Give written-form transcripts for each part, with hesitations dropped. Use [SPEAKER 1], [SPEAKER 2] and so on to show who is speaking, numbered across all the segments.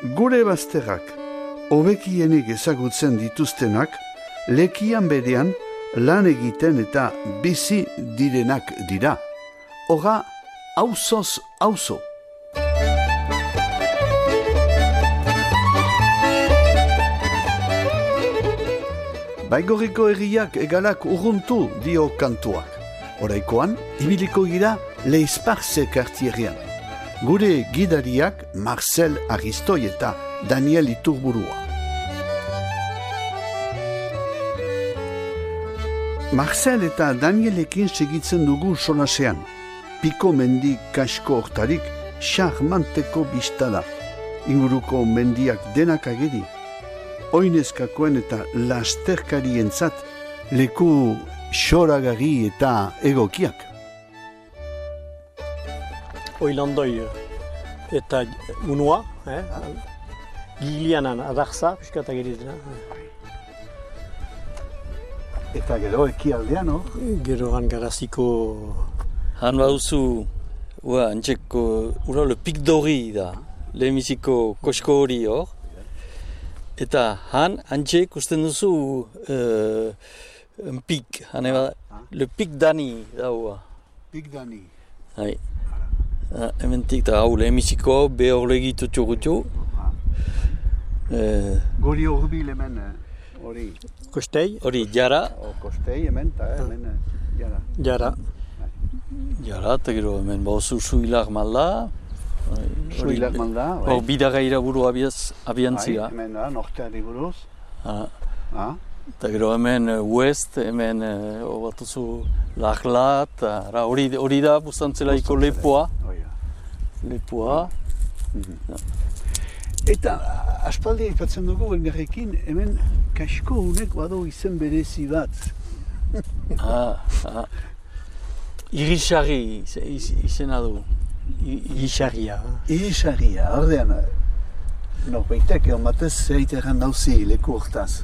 [SPEAKER 1] Gure bazterrak, hobekienik ezagutzen dituztenak, lekian berean lan egiten eta bizi direnak dira. Hora, auzoz auzo. Baigorriko herriak egalak urruntu dio kantuak. Oraikoan, ibiliko gira Leisparze kartierrean. Gure gidariak Marcel Aristoi eta Daniel Iturburua. Marcel eta Danielekin segitzen dugu solasean. Piko mendi kasko hortarik charmanteko bistada. Inguruko mendiak denak ageri. Oinezkakoen eta lasterkarientzat leku xoragarri eta egokiak.
[SPEAKER 2] Oilandoi eta munua, gilianan adarza, piskat ageritena.
[SPEAKER 1] Eta gero ekialdean, no?
[SPEAKER 2] Geroan garaziko...
[SPEAKER 3] Han baduzu, antzeko, le pik dori da, lehenbiziko kosko hori hor. Eta han, antxe ikusten duzu un pik, le pik dani daua.
[SPEAKER 1] Pik dani.
[SPEAKER 3] Hai. Hementik da hau lehenbiziko, behor legitu txugutu.
[SPEAKER 1] Guri horbil hemen hori.
[SPEAKER 2] Kostei?
[SPEAKER 3] Hori, jara.
[SPEAKER 1] Kostei hemen, hemen jara.
[SPEAKER 2] Jara.
[SPEAKER 3] Jara, eta gero hemen bauzu suilak malda.
[SPEAKER 1] Suilak malda.
[SPEAKER 3] Hor bidagaira buru abiantzira.
[SPEAKER 1] Hemen da, norteari buruz.
[SPEAKER 3] Eta gero hemen west, hemen batuzu lagla, eta hori da bustantzelaiko lepoa. Lepoa.
[SPEAKER 1] Eta aspaldi aipatzen dugu elgarrekin, hemen kasko honek badu izen berezi bat.
[SPEAKER 3] Irisarri izena du.
[SPEAKER 2] Irisarria.
[SPEAKER 1] Irisarria, ordean. Norbaitek egon batez zeiteran dauzi leku hortaz.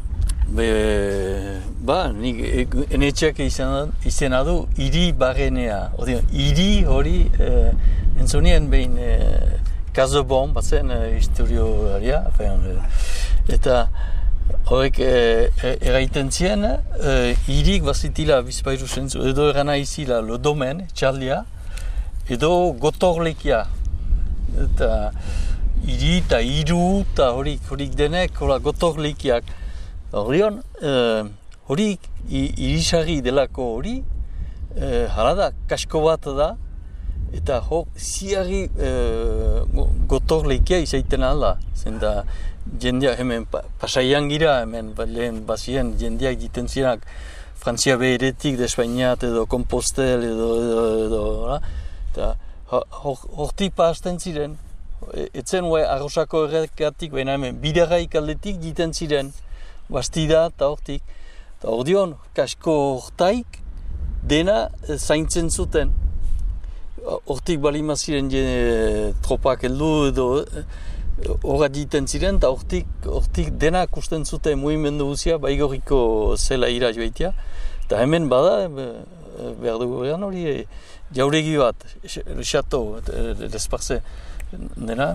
[SPEAKER 3] Nik enetxeak izena du hiri barrenea. Hiri hori entzunien behin Kazobon, batzen historioaria. Eta horrek eraiten zien, hirik bazitila bizpairu zentzu, edo erana izila lodomen, txaldia, edo gotorlekia. Eta hiri eta hiru eta horik denek gotorlekiak. Horion, horik irisarri delako hori, hala da, kasko bat da, eta ziarri gotorlekia izaiten alda. Zenta jendeak hemen pasaian gira, hemen lehen bazien jendeak egiten zirenak Frantzia beheretik, de Espainiat edo Kompostel edo eta hortik pahazten ziren. Etzen arrosako errekatik, baina hemen bidagaik aldetik egiten ziren. Bastida eta hortik. Eta ordion, kasko hortaik dena zaintzen zuten. Hortik balima ziren tropak heldu edo horra egiten ziren, eta hortik dena kusten zuten mugimendu guzia, baigorriko zela ira joaitea. Eta hemen bada, behar dugu egan hori, jauregi bat, xato, Leisparze dena,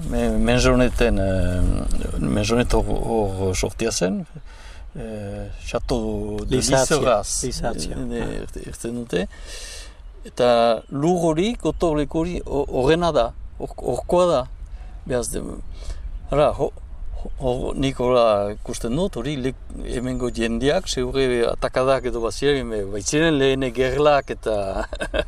[SPEAKER 3] menzonet hor sortia zen, Chateau de Lizeraz erten dute. Eta lur hori, gotorleko hori, horrena da, horkoa da. Nik horra ikusten dut, hori hemengo jendeak, segure atakadak edo baziren, baitziren lehene gerlak eta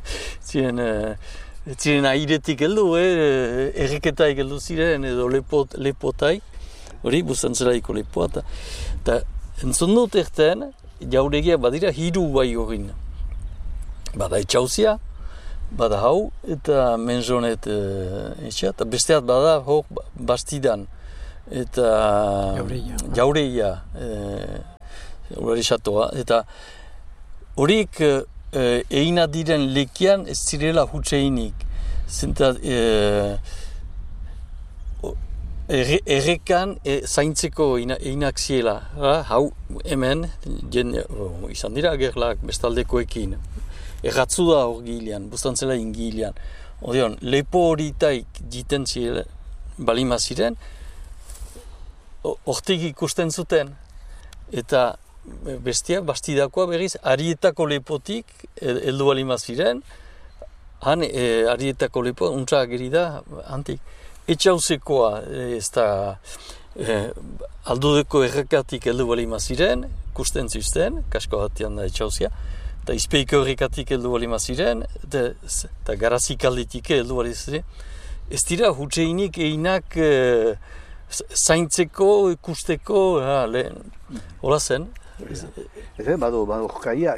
[SPEAKER 3] ziren airetik heldu, erreketaik heldu ziren edo lepotaik, hori bustantzelaiko lepoa. Eta entzun dut erten, jauregia badira hiru bai horin. Bada etxauzia, bada hau, eta menzonet etxea, eta besteat bada hor bastidan. Eta jaureia, hori xatoa. Eta horik egina diren lekian ez zirela hutseinik. Zenta errekan zaintzeko eginak ziela. Hau hemen, izan dira gerlak bestaldekoekin. Erratzu da hor gilean, bustantzela ingilean. Lepo horitaik jiten ziren, balima ziren, hortik ikusten zuten, eta bestiak, bastidakoa berriz, Arietako lepotik heldu balima ziren, han Arietako lepo, untsa ageri da, antik. Etxauzekoa, ez da, aldudeko errekatik heldu balima ziren, ikusten zuzten, kasko batean da etxauzia, eta izpeiko errekatik heldu balima ziren, eta garazikaldetik heldu balima ziren. Ez dira, hutseinik einak zaintzeko, ikusteko, hola zen.
[SPEAKER 1] Badu kaia,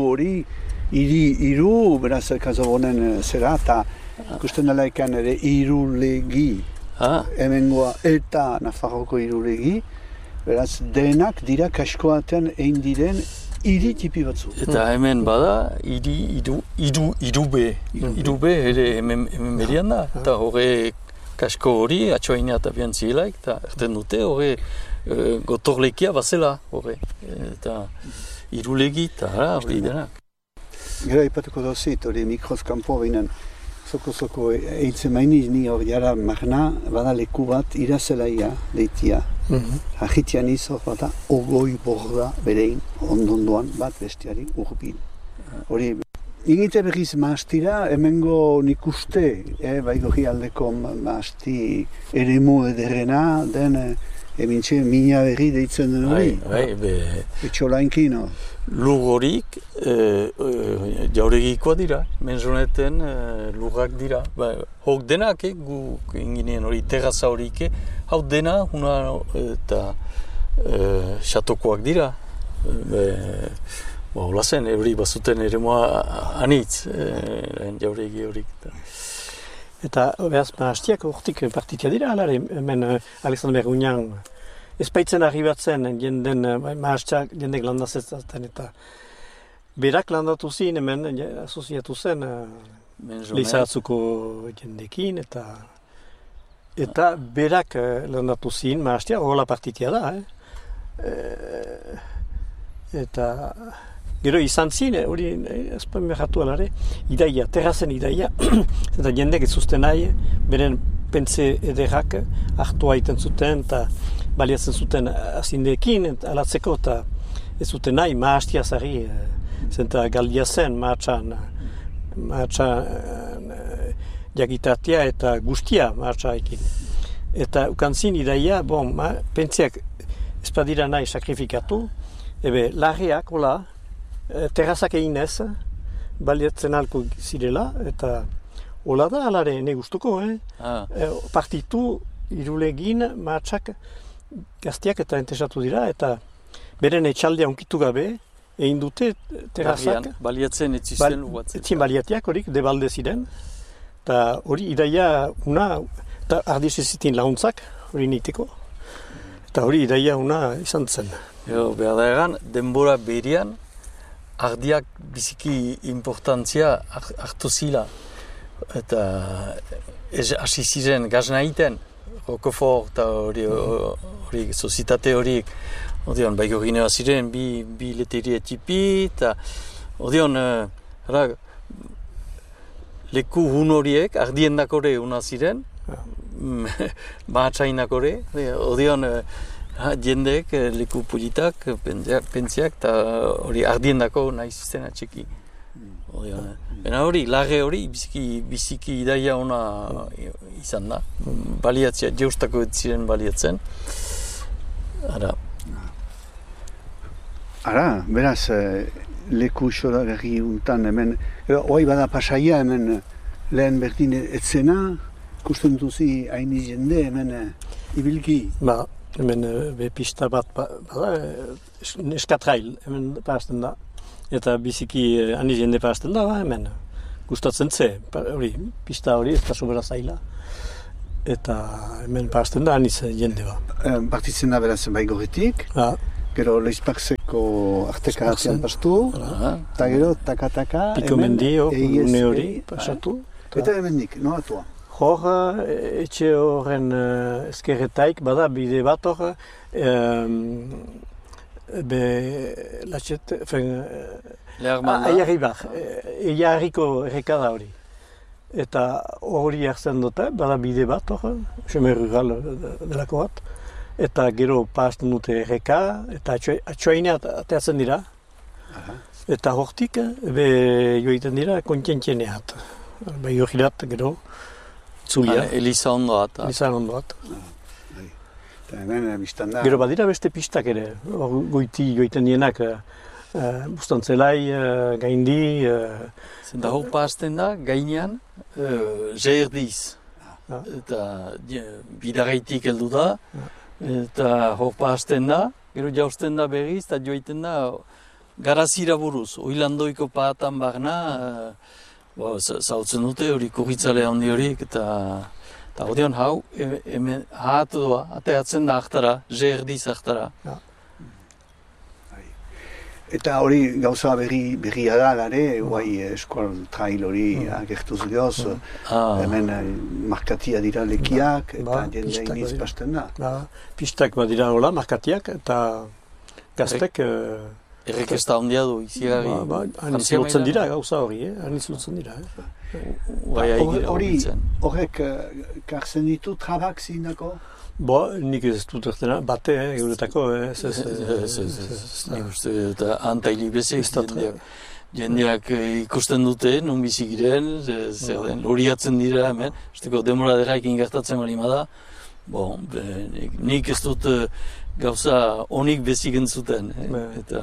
[SPEAKER 1] hiru, beraz, kaso honen zera, eta ikusten dela ekan ere hirulegi, hemengoa eta Nafarroko hirulegi, beraz, denak dira kaskoaten egin diren hiri tipi batzu.
[SPEAKER 3] Eta hemen bada, hirube ere hemen berian da, eta horre kasko hori, atxoaina eta bian zielaik, eta erten dute horre gotorlekia bazela, horre, eta hirulegi, eta hori denak.
[SPEAKER 1] Gero ipatuko dozit, hori mikroz kanpo behinan, zoko eitzen mainiz ni hori jara magna, bada leku bat irazelaia deitia. Agitian izor bata, ogoi borda berein, ondondoan bat bestiari urbil. Hori, ingite berriz maastira, hemengo nik uste, bai gohi aldeko maasti eremu ederrena, den emintxe mina berri deitzen den hori. Etxolainkin, no?
[SPEAKER 3] Lur horik jauregikoa dira, menzoneten lurrak dira. Hok denak, gu inginen hori terraza horik, hau dena, eta xatokoak dira. Hola zen, hori bazuten ere moa anitz, jauregi horik.
[SPEAKER 2] Eta behaz, hastiak hortik partitia dira, alare, hemen Alexander Bergunian, ezpaitzen arribatzen jenden jendek landazetzen eta berak landatu zin hemen asoziatu zen Leizatzuko jendekin eta berak landatu zin mahastia, horrela partitia da. Eta gero izan zin, hori ezpain behatu alare, idaia, terrazen idaia, eta jendek ez zuzten nahi, beren pentze ederrak hartu haiten zuten eta baliatzen zuten azindeekin alatzeko eta ez zuten nahi mahastia zari zenta galdia zen mahatsan jakitatea eta guztia mahatsaekin. Eta ukantzin idaia, pentziak ez badira nahi sakrifikatu, larriak, hola, terrazak eginez, baliatzen alko zirela, eta hola da, alare, ne gustuko, partitu irulegin mahatsak gaztiak eta entesatu dira, eta beren etxaldea unkitu gabe, egin dute terrazak.
[SPEAKER 3] Baliatzen etzizten lugatzen.
[SPEAKER 2] Etzien baliatiak horik, debalde ziren, eta hori idaia una, eta ardizezitin launtzak, hori niteko, eta hori idaia una izan zen.
[SPEAKER 3] Behar da egan, denbora berian, ardiak biziki importantzia hartu zila, eta hasi ziren gazna egiten, Roquefort eta hori sozitate horiek, odion, baiko ginea ziren, bi leteria tipi, eta odion, leku hun horiek, ardiendakore una ziren, mahatsainakore, odion, jendek, leku politak, pentziak, eta hori ardiendako nahi zizten atxeki. Bena hori, lage hori, biziki idaia ona izan da. Baliatzea, jeustako ez ziren baliatzen.
[SPEAKER 1] Beraz, leku xoragarri untan hemen, hoi bada pasaia hemen lehen berdin etzena, ikusten duzi haini jende hemen ibilki.
[SPEAKER 2] Hemen pista bat bada, neskatrail hemen parazten da. Eta biziki ani jende parazten da, hemen gustatzen ze, hori, pista hori ez da sobera zaila. Eta hemen parazten da aniz jende ba.
[SPEAKER 1] Partitzen da beraz baigorretik, gero Leizparzeko artekaratzean pastu, eta gero taka-taka,
[SPEAKER 2] Piko mendio, une hori pasatu.
[SPEAKER 1] Eta hemendik, noatua?
[SPEAKER 2] Hor, etxe horren ezkerretaik, bada bide bat hor, Aiarriko errekada hori. Eta hori hartzen dute, bada bide bat hor, seme rural delako bat. eta gero pasten dute erreka, eta atxoainea ateatzen dira. Eta hortik, joiten dira kontzientieneat. Jogirat, gero, itzulia.
[SPEAKER 3] Eliza ondoat.
[SPEAKER 2] Eliza ondoat.
[SPEAKER 1] Biztanda...
[SPEAKER 2] Gero badira beste pistak ere, goiti joiten dienak, bustantzelai, gaindi...
[SPEAKER 3] Zenta hor pasten da, gainean, jerdiz. Eta bidaraitik heldu da, eta hor pasten da, gero jausten da berriz, eta joiten da garazira buruz. Oilandoiko pahatan barna, zautzen dute hori kurritzale handi horiek, eta ordean hau, hemen ahatu doa, ateatzen da ahtara, jerdiz ahtara.
[SPEAKER 1] Eta hori gauza berria da, lare, guai eskual trail hori agertuz gehoz, hemen markatia dira lekiak, eta jende iniz pasten da.
[SPEAKER 2] Pistak badira hola, markatiak, eta gaztek...
[SPEAKER 3] Errekesta ondia du, izigarri.
[SPEAKER 2] Aniz lotzen dira gauza hori, aniz lotzen dira.
[SPEAKER 1] Horrek karzen ditu trabak zindako?
[SPEAKER 2] Nik ez dut ertena, bate, euretako,
[SPEAKER 3] eta antailik bezek, jendeak ikusten dute, non bizikiren, zer den, horiatzen dira hemen, esteko demora derraekin gertatzen balima da, nik ez dut gauza honik bezik entzuten, eta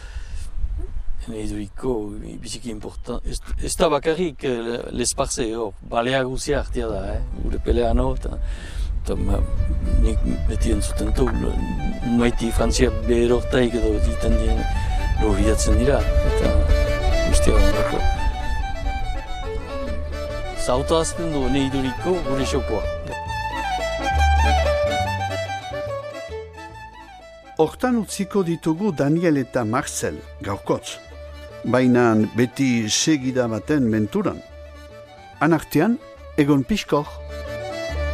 [SPEAKER 3] eduriko biziki important, ez da bakarrik lesparze, balea guzia hartia da, gure peleano, eta nik beti entzuten du, maiti Frantzia beherortaik edo egiten dien horiatzen dira, eta guztia ondako. Zauta azten du, eduriko gure xokoa.
[SPEAKER 1] Hortan utziko ditugu Daniel eta Marcel, gaurkotz. Baina beti segida baten menturan. Anartean, egon pixkor.